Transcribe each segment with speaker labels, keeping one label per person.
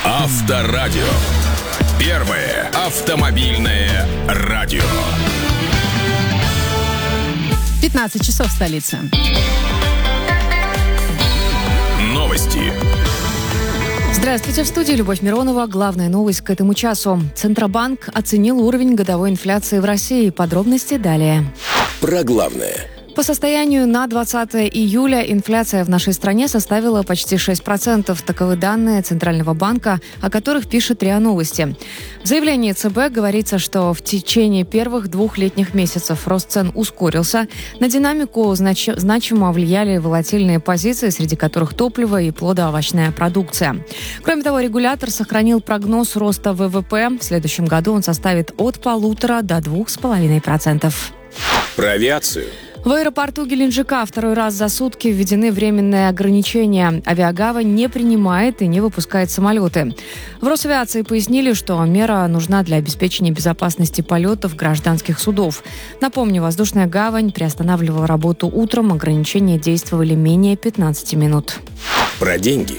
Speaker 1: Авторадио. Первое автомобильное радио.
Speaker 2: 15 часов в столице.
Speaker 1: Новости.
Speaker 2: Здравствуйте, в студии Любовь Миронова. Главная новость к этому часу. Центробанк оценил уровень годовой инфляции в России. Подробности далее.
Speaker 1: Про главное.
Speaker 2: По состоянию на 20 июля инфляция в нашей стране составила почти 6%. Таковы данные Центрального банка, о которых пишет РИА Новости. В заявлении ЦБ говорится, что в течение первых 2 летних месяцев рост цен ускорился. На динамику значимо влияли волатильные позиции, среди которых топливо и плодоовощная продукция. Кроме того, регулятор сохранил прогноз роста ВВП. В следующем году он составит от 1,5 до 2,5%.
Speaker 1: Про авиацию.
Speaker 2: В аэропорту Геленджика второй раз за сутки введены временные ограничения. Авиагавань не принимает и не выпускает самолеты. В Росавиации пояснили, что мера нужна для обеспечения безопасности полетов гражданских судов. Напомню, воздушная гавань приостанавливала работу утром. Ограничения действовали менее 15 минут.
Speaker 1: Про деньги.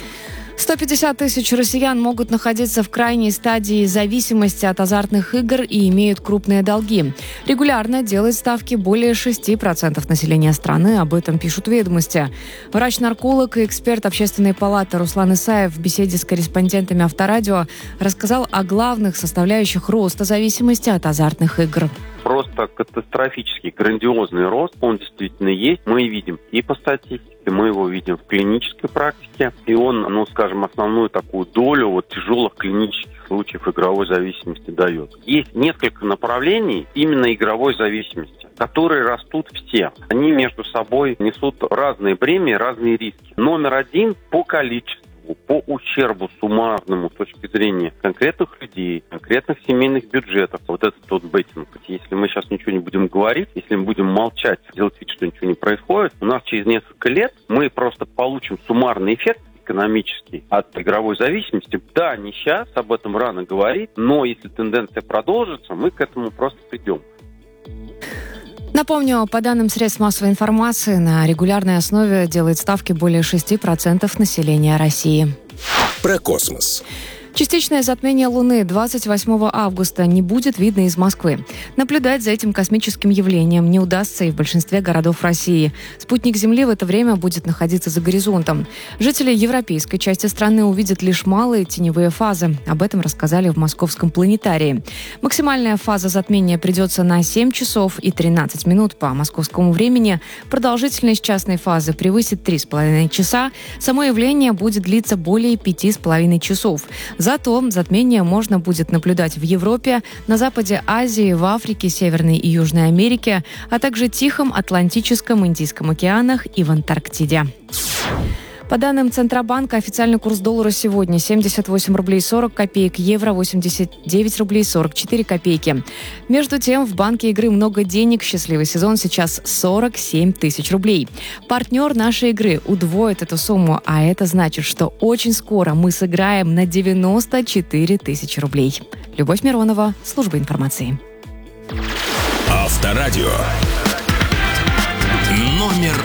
Speaker 2: 150 тысяч россиян могут находиться в крайней стадии зависимости от азартных игр и имеют крупные долги. Регулярно делает ставки более 6% населения страны, об этом пишут «Ведомости». Врач-нарколог и эксперт Общественной палаты Руслан Исаев в беседе с корреспондентами Авторадио рассказал о главных составляющих роста зависимости от азартных игр.
Speaker 3: Просто катастрофический, грандиозный рост, он действительно есть. Мы видим и по статистике, мы его видим в клинической практике. И он, основную такую долю тяжелых клинических случаев игровой зависимости дает. Есть несколько направлений именно игровой зависимости, которые растут все. Они между собой несут разные премии, разные риски. Номер один по количеству, по ущербу суммарному с точки зрения конкретных людей, конкретных семейных бюджетов. Вот этот вот беттинг. Если мы сейчас ничего не будем говорить, если мы будем молчать, делать вид, что ничего не происходит, у нас через несколько лет мы просто получим суммарный эффект экономический от игровой зависимости. Да, не сейчас, об этом рано говорить, но если тенденция продолжится, мы к этому просто придем.
Speaker 2: Напомню, по данным средств массовой информации, на регулярной основе делает ставки более 6% населения России.
Speaker 1: Про космос.
Speaker 2: Частичное затмение Луны 28 августа не будет видно из Москвы. Наблюдать за этим космическим явлением не удастся и в большинстве городов России. Спутник Земли в это время будет находиться за горизонтом. Жители европейской части страны увидят лишь малые теневые фазы. Об этом рассказали в Московском планетарии. Максимальная фаза затмения придется на 7 часов и 13 минут по московскому времени. Продолжительность частной фазы превысит 3,5 часа. Само явление будет длиться более 5,5 часов. Зато затмение можно будет наблюдать в Европе, на западе Азии, в Африке, Северной и Южной Америке, а также Тихом, Атлантическом, Индийском океанах и в Антарктиде. По данным Центробанка, официальный курс доллара сегодня 78 рублей 40 копеек, евро 89 рублей 44 копейки. Между тем, в банке игры «Много денег». Счастливый сезон сейчас 47 тысяч рублей. Партнер нашей игры удвоит эту сумму, а это значит, что очень скоро мы сыграем на 94 тысячи рублей. Любовь Миронова, служба информации.
Speaker 1: Авторадио. Номер